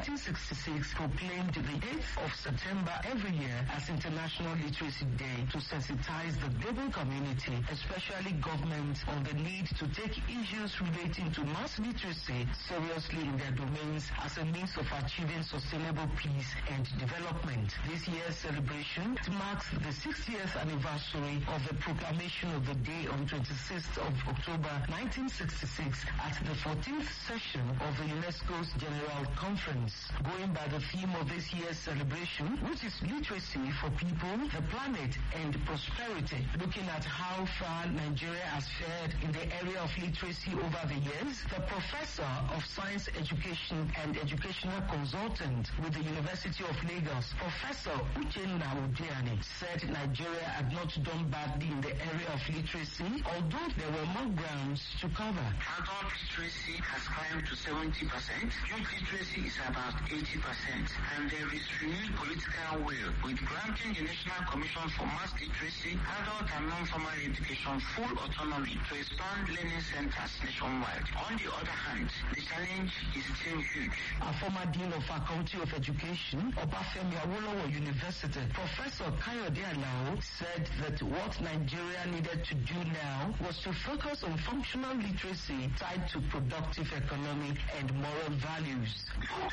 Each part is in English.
1966 proclaimed the 8th of September every year as International Literacy Day to sensitize the global community, especially governments, on the need to take issues relating to mass literacy seriously in their domains as a means of achieving sustainable peace and development. This year's celebration marks the 60th anniversary of the proclamation of the day on 26th of October 1966 at the 14th session of the UNESCO's General Conference. Going by the theme of this year's celebration, which is literacy for people, the planet, and prosperity, looking at how far Nigeria has fared in the area of literacy over the years, the professor of science education and educational consultant with the University of Lagos, Professor Uchenna Udiani, said Nigeria had not done badly in the area of literacy, although there were more grounds to cover. Adult literacy has climbed to 70%, youth literacy is about 80%, and there is renewed political will with granting the National Commission for Mass Literacy, Adult and Non-Formal Education full autonomy to expand learning centers nationwide. On the other hand, the challenge is still huge. A former Dean of Faculty of Education, Obafemi Awolowo University, Professor Kayode Alao, said that what Nigeria needed to do now was to focus on functional literacy tied to productive economy and moral values.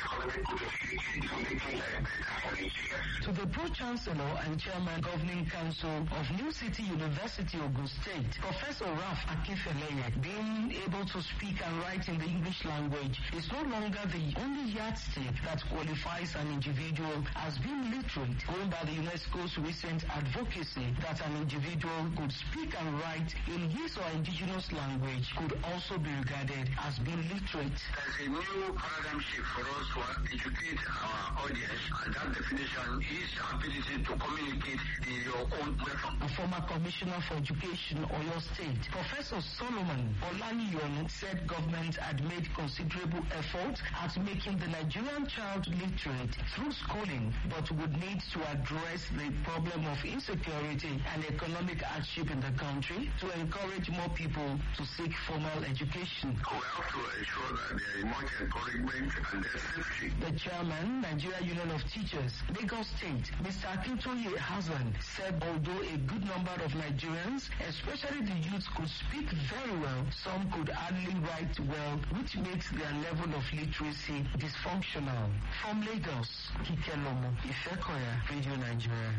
To the Pro-Chancellor and Chairman Governing Council of New City University, Ogun State, Professor Ralph Akinfeleye, being able to speak and write in the English language is no longer the only yardstick that qualifies an individual as being literate, going by the UNESCO's recent advocacy that an individual could speak and write in his or indigenous language could also be regarded as being literate. There's a new paradigm shift for us to educate our audience, and that definition is ability to communicate in your own platform. A former Commissioner for Education, Oyo State, Professor Solomon Olaniyon, said government had made considerable effort at making the Nigerian child literate through schooling, but would need to address the problem of insecurity and economic hardship in the country to encourage more people to seek formal education. We have to ensure that there is much encouragement and there's safety. The chairman, Nigeria Union of Teachers, Lagos State, Mr. Akintoye Hassan, said although a good number of Nigerians, especially the youth, could speak very well, some could hardly write well, which makes their level of literacy dysfunctional. From Lagos, Kikelomo, Ifekoya, Radio Nigeria.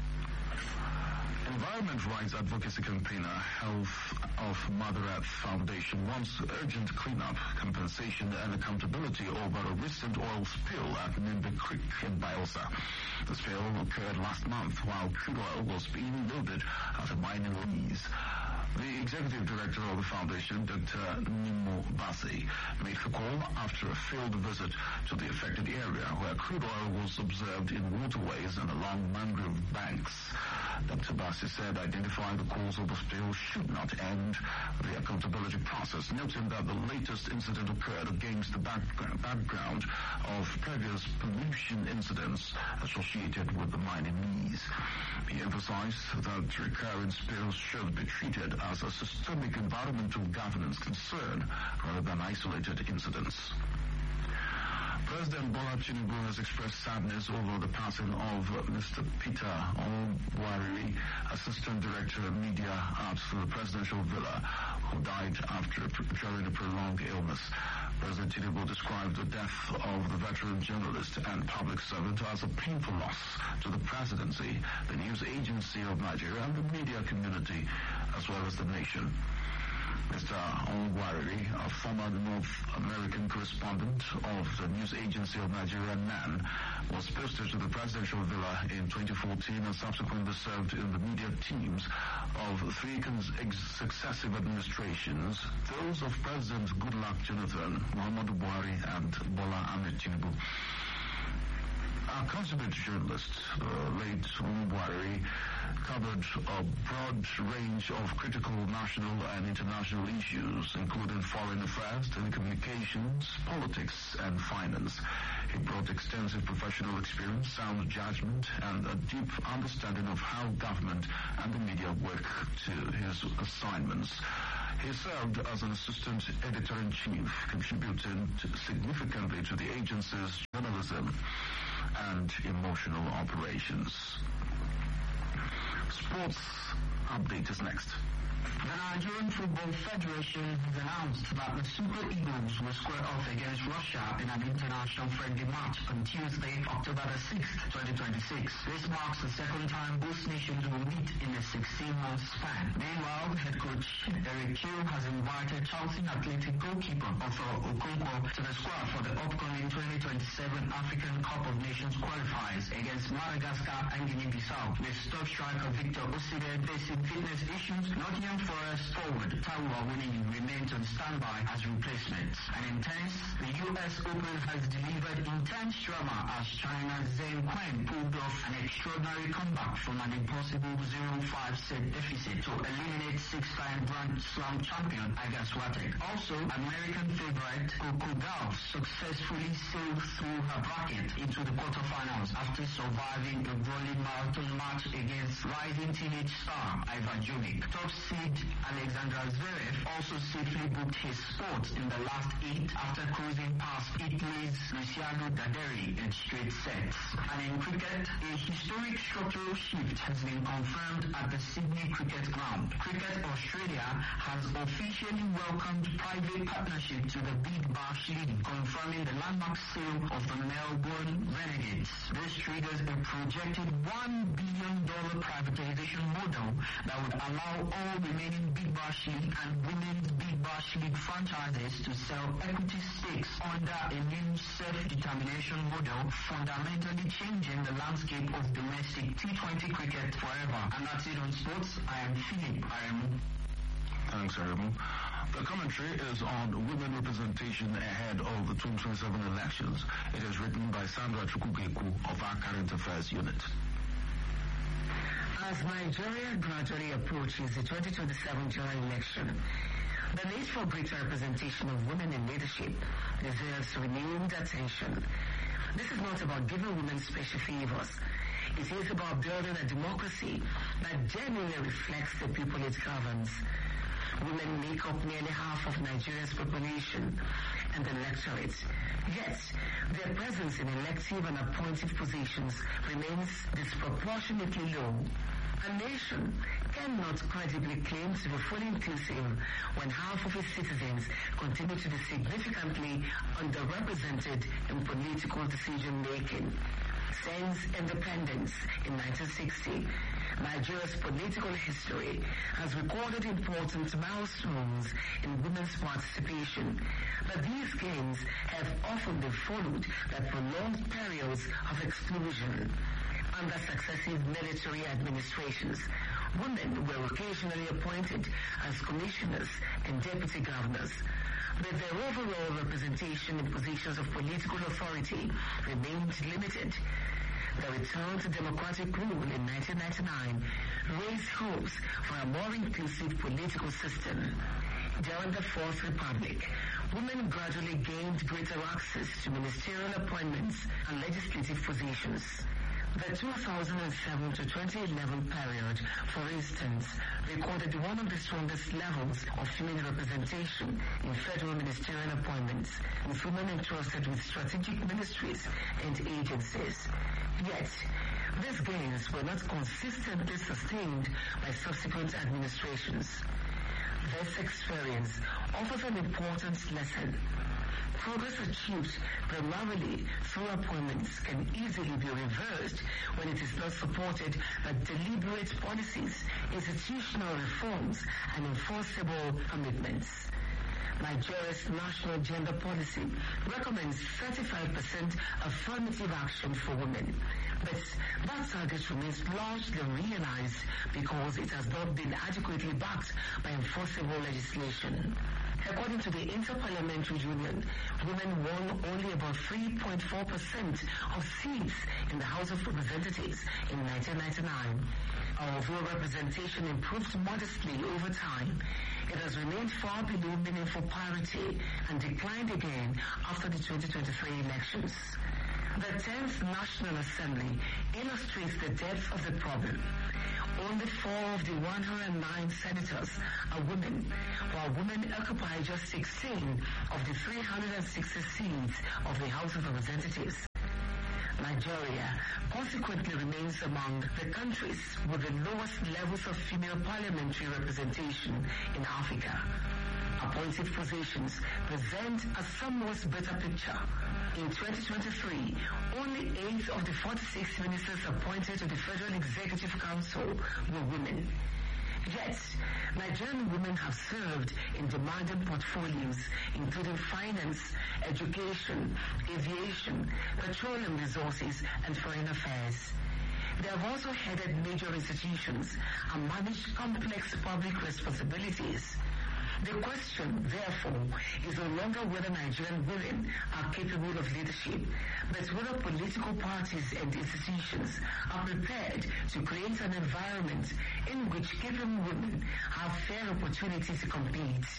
Environment rights advocacy campaigner Health of Mother Earth Foundation wants urgent cleanup, compensation and accountability over a recent oil spill at Nimbe Creek in Bayelsa. The spill occurred last month while crude oil was being loaded at a mining lease. The executive director of the foundation, Dr. Nimo Basi, made the call after a field visit to the affected area where crude oil was observed in waterways and along mangrove banks. Dr. Basi said identifying the cause of the spill should not end the accountability process, noting that the latest incident occurred against the background of previous pollution incidents associated with the mining lease. He emphasized that recurring spills should be treated as a systemic environmental governance concern rather than isolated incidents. President Bola Tinubu has expressed sadness over the passing of Mr. Peter Onwariri, Assistant Director of Media at the Presidential Villa, who died during a prolonged illness. President Tinubu described the death of the veteran journalist and public servant as a painful loss to the presidency, the news agency of Nigeria, and the media community, as well as the nation. Mr. Onwariri, a former North American correspondent of the news agency of Nigeria, NAN, was posted to the Presidential Villa in 2014 and subsequently served in the media teams of three successive administrations, those of President Goodluck Jonathan, Muhammadu Buhari, and Bola Ahmed Tinubu. Our consummate journalist, late Onwariri, covered a broad range of critical national and international issues, including foreign affairs, telecommunications, politics, and finance. He brought extensive professional experience, sound judgment, and a deep understanding of how government and the media work to his assignments. He served as an assistant editor-in-chief, contributing significantly to the agency's journalism and emotional operations. Sports update is next. The Nigerian Football Federation has announced that the Super Eagles will square off against Russia in an international friendly match on Tuesday, October the 6th, 2026. This marks the second time both nations will meet in a 16-month span. Meanwhile, head coach Eric Chiu has invited Charlton Athletic goalkeeper Otho Okonkwo to the squad for the upcoming 2027 African Cup of Nations qualifiers against Madagascar and Guinea-Bissau. With top striker Victor Osimhen facing fitness issues, Nottingham Forest forward Taiwo Awoniyi remains on standby as replacement. And intense, the US Open has delivered intense drama as China's Zheng Quan pulled off an extraordinary comeback from an impossible 0-5 set deficit to eliminate six-time Grand Slam champion Iga Swiatek. Also, American favorite Coco Gauff successfully sailed through her bracket into the quarterfinals after surviving a grueling marathon match against rising teenage star Ivan Jovic. Top seed Alexander Zverev also safely booked his spot in the last 8 after cruising past Italy's Luciano Daderi in straight sets. And in cricket, a historic structural shift has been confirmed at the Sydney Cricket Ground. Cricket Australia has officially welcomed private partnership to the Big Bash League, confirming the landmark sale of the Melbourne Renegades. This triggers a projected $1 billion privatization model that would allow all remaining Big Bash League and Women's Big Bash League franchises to sell equity stakes under a new self-determination model, fundamentally changing the landscape of domestic T20 cricket forever. And that's it on sports. I am Philip Aremu. Thanks, Aremu. The commentary is on women representation ahead of the 2027 elections. It is written by Sandra Chukwugeku of our Current Affairs Unit. As Nigeria gradually approaches the 2027 general election, the need for greater representation of women in leadership deserves renewed attention. This is not about giving women special favors. It is about building a democracy that genuinely reflects the people it governs. Women make up nearly half of Nigeria's population and the electorate. Yet, their presence in elective and appointed positions remains disproportionately low. A nation cannot credibly claim to be fully inclusive when half of its citizens continue to be significantly underrepresented in political decision-making. Since independence in 1960, Nigeria's political history has recorded important milestones in women's participation, but these gains have often been followed by prolonged periods of exclusion. Under successive military administrations, women were occasionally appointed as commissioners and deputy governors, but their overall representation in positions of political authority remained limited. The return to democratic rule in 1999 raised hopes for a more inclusive political system. During the Fourth Republic, women gradually gained greater access to ministerial appointments and legislative positions. The 2007 to 2011 period, for instance, recorded one of the strongest levels of female representation in federal ministerial appointments, with women entrusted with strategic ministries and agencies. Yet, these gains were not consistently sustained by subsequent administrations. This experience offers an important lesson. Progress achieved primarily through appointments can easily be reversed when it is not supported by deliberate policies, institutional reforms, and enforceable commitments. Nigeria's national gender policy recommends 35% affirmative action for women, but that target remains largely realized because it has not been adequately backed by enforceable legislation. According to the Interparliamentary Union, women won only about 3.4% of seats in the House of Representatives in 1999. Although representation improved modestly over time, it has remained far below meaningful parity and declined again after the 2023 elections. The 10th National Assembly illustrates the depth of the problem. Only 4 of the 109 senators are women, while women occupy just 16 of the 360 seats of the House of Representatives. Nigeria consequently remains among the countries with the lowest levels of female parliamentary representation in Africa. Appointed positions present a somewhat better picture. In 2023, only 8 of the 46 ministers appointed to the Federal Executive Council were women. Yet, Nigerian women have served in demanding portfolios including finance, education, aviation, petroleum resources, and foreign affairs. They have also headed major institutions and managed complex public responsibilities. The question, therefore, is no longer whether Nigerian women are capable of leadership, but whether political parties and institutions are prepared to create an environment in which given women have fair opportunity to compete.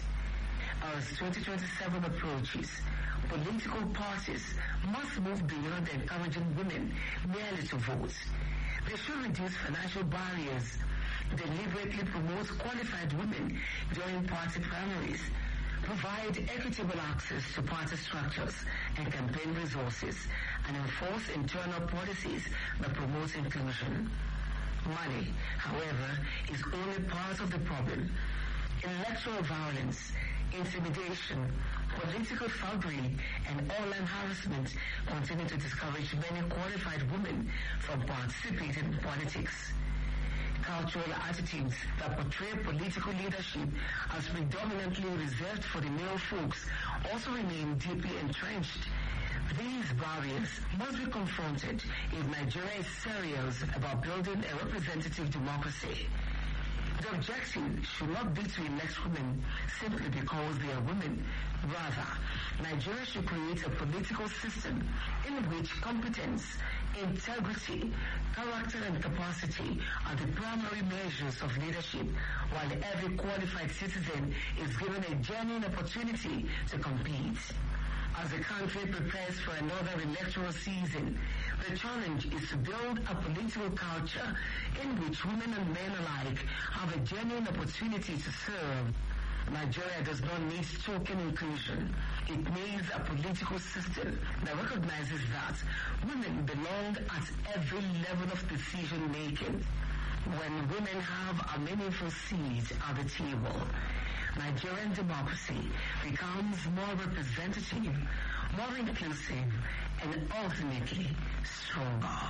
As 2027 approaches, political parties must move beyond encouraging women merely to vote. They should reduce financial barriers, deliberately promote qualified women during party primaries, provide equitable access to party structures and campaign resources, and enforce internal policies that promote inclusion. Money, however, is only part of the problem. Electoral violence, intimidation, political thuggery, and online harassment continue to discourage many qualified women from participating in politics. Cultural attitudes that portray political leadership as predominantly reserved for the male folks also remain deeply entrenched. These barriers must be confronted if Nigeria is serious about building a representative democracy. The objective should not be to elect women simply because they are women. Rather, Nigeria should create a political system in which competence, integrity, character, and capacity are the primary measures of leadership, while every qualified citizen is given a genuine opportunity to compete. As the country prepares for another electoral season, the challenge is to build a political culture in which women and men alike have a genuine opportunity to serve. Nigeria does not need token inclusion. It needs a political system that recognizes that women belong at every level of decision making. When women have a meaningful seat at the table, Nigerian democracy becomes more representative, more inclusive, and ultimately stronger.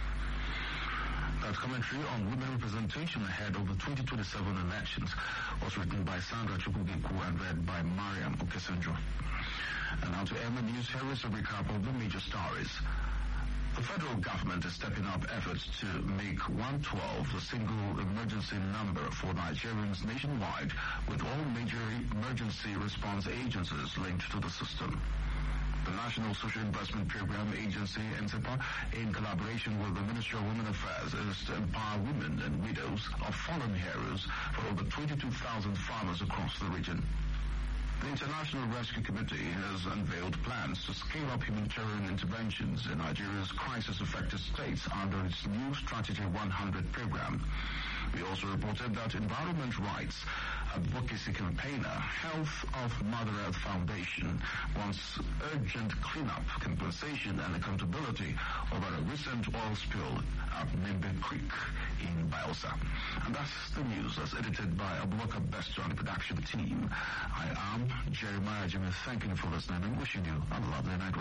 That commentary on women representation ahead of the 2027 elections was written by Sandra Chukwugeku and read by Mariam Okesenjo. And now to end the news, here is a recap of the major stories. The federal government is stepping up efforts to make 112 the single emergency number for Nigerians nationwide, with all major emergency response agencies linked to the system. The National Social Investment Program Agency, NSEPA, in collaboration with the Ministry of Women Affairs, is to empower women and widows of fallen heroes for over 22,000 farmers across the region. The International Rescue Committee has unveiled plans to scale up humanitarian interventions in Nigeria's crisis-affected states under its new Strategy 100 program. We also reported that environment rights advocacy campaigner Health of Mother Earth Foundation wants urgent cleanup, compensation, and accountability over a recent oil spill at Nimbe Creek in Bielsa. And that's the news as edited by Abubakar Bester and the production team. I am Jeremiah Jimmy, thanking you for listening and wishing you a lovely night.